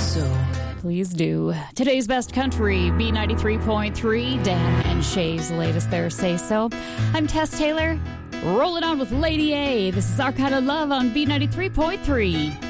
so. Please do. Today's best country, B93.3, Dan and Shay's latest Their Say So. I'm Tess Taylor, rolling on with Lady A. This is Our Kind of Love on B93.3.